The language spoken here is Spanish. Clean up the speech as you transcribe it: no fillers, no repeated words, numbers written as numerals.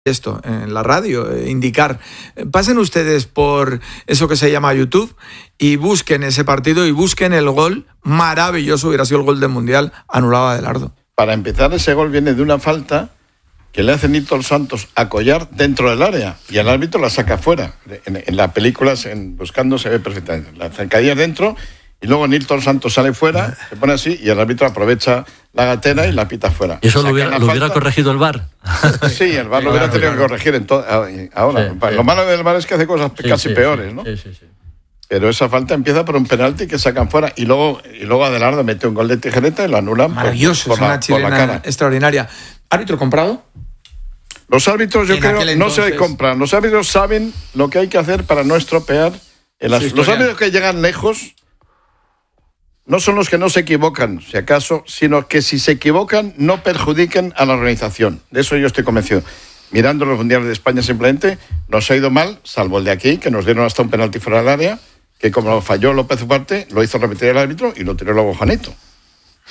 esto en la radio, indicar, pasen ustedes por eso que se llama YouTube y busquen ese partido y busquen el gol maravilloso, hubiera sido el gol del Mundial, anulado a Adelardo. Para empezar, ese gol viene de una falta que le hace Nilton Santos a Collar dentro del área y el árbitro la saca fuera. En la película, Buscando, se ve perfectamente. La zancadilla dentro y luego Nilton Santos sale fuera, se pone así y el árbitro aprovecha la gatera y la pita fuera. ¿Y eso lo hubiera corregido el VAR? Sí, el VAR lo hubiera tenido que corregir ahora. Sí. Lo malo del VAR es que hace cosas casi peores, ¿no? Sí. Pero esa falta empieza por un penalti que sacan fuera y luego Adelardo mete un gol de tijereta y lo anulan. Maravilloso, es una chilena extraordinaria. ¿Árbitro comprado? Los árbitros, yo creo, no se compran. Los árbitros saben lo que hay que hacer para no estropear. Los árbitros que llegan lejos no son los que no se equivocan, si acaso, sino que si se equivocan no perjudiquen a la organización. De eso yo estoy convencido. Mirando los mundiales de España simplemente, nos ha ido mal, salvo el de aquí, que nos dieron hasta un penalti fuera del área, que como falló López Ugarte, lo hizo repetir el árbitro y lo tiró luego Juanito.